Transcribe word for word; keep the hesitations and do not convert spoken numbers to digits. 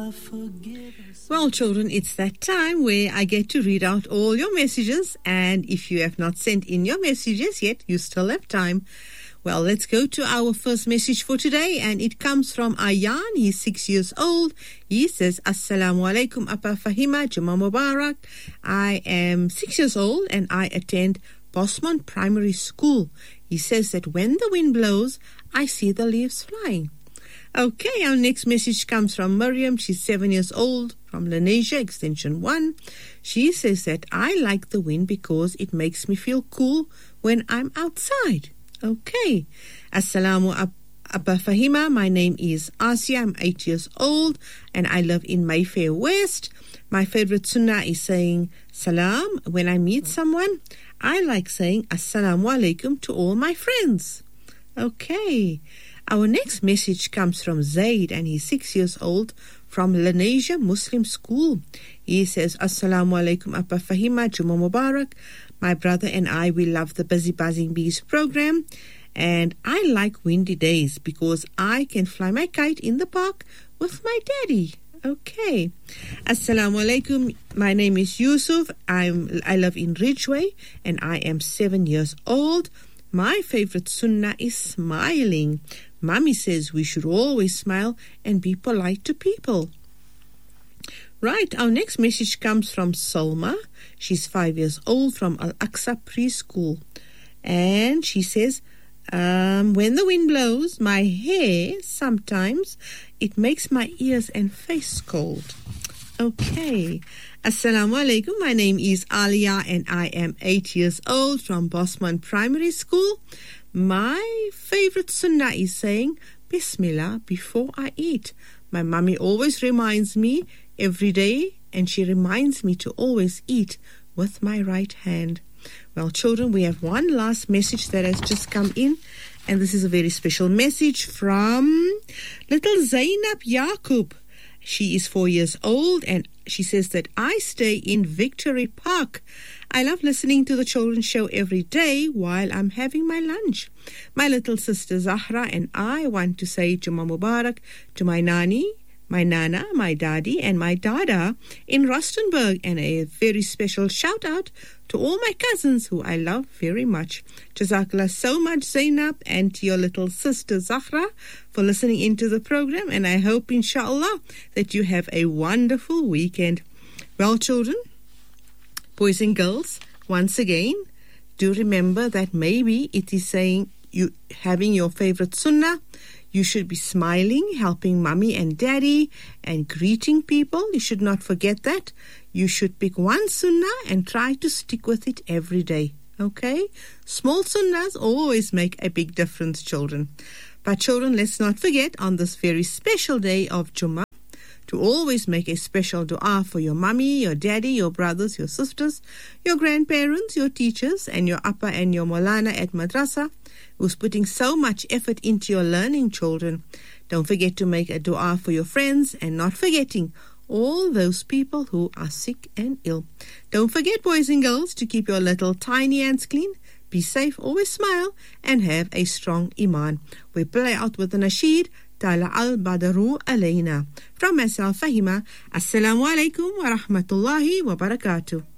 Well, children, it's that time where I get to read out all your messages, and if you have not sent in your messages yet, you still have time. Well, let's go to our first message for today, and it comes from Ayan. He's six years old. He says, Assalamu alaikum, Appa Fahima, Juma Mubarak. I am six years old, and I attend Bosman Primary School. He says that when the wind blows, I see the leaves flying. Okay, our next message comes from Miriam. She's seven years old, from Lenasia, Extension one. She says that I like the wind because it makes me feel cool when I'm outside. Okay. Assalamu Abba Fahima. My name is Asia. I'm eight years old and I live in Mayfair West. My favorite sunnah is saying salam. When I meet someone, I like saying assalamu alaikum to all my friends. Okay. Our next message comes from Zaid, and he's six years old, from Lenasia Muslim School. He says, Assalamu alaikum, Appa Fahima, Juma Mubarak. My brother and I, we love the Busy Buzzing Bees program, and I like windy days because I can fly my kite in the park with my daddy. Okay. Assalamu alaikum. My name is Yusuf. I'm, I live in Ridgeway, and I am seven years old. My favorite sunnah is smiling. Mommy says we should always smile and be polite to people. Right, our next message comes from Salma. She's five years old, from Al-Aqsa Preschool. And she says, um, when the wind blows, my hair, sometimes, it makes my ears and face cold. Okay. Assalamu alaikum. My name is Alia and I am eight years old, from Bosman Primary School. My favorite sunnah is saying Bismillah before I eat. My mummy always reminds me every day, and she reminds me to always eat with my right hand. Well, children, we have one last message that has just come in, and this is a very special message from little Zainab Yaqub. She is four years old, and she says that I stay in Victory Park. I love listening to the children's show every day while I'm having my lunch. My little sister Zahra and I want to say Juma Mubarak to my nani, my nana, my daddy, and my dada in Rustenburg, and a very special shout out to all my cousins who I love very much. Jazakallah so much, Zainab, and to your little sister Zahra for listening into the program, and I hope, inshallah, that you have a wonderful weekend. Well, children, boys and girls, once again, do remember that maybe it is saying you having your favorite sunnah. You should be smiling, helping mommy and daddy, and greeting people. You should not forget that. You should pick one sunnah and try to stick with it every day. Okay? Small sunnahs always make a big difference, children. But children, let's not forget on this very special day of Jummah to always make a special dua for your mummy, your daddy, your brothers, your sisters, your grandparents, your teachers, and your appa and your maulana at madrasa, who's putting so much effort into your learning, children. Don't forget to make a dua for your friends, and not forgetting all those people who are sick and ill. Don't forget, boys and girls, to keep your little tiny hands clean. Be safe, always smile, and have a strong iman. We play out with the nasheed, Tala al-Badaru alayna. From myself, Fahima, Assalamu alaikum wa rahmatullahi wa barakatuh.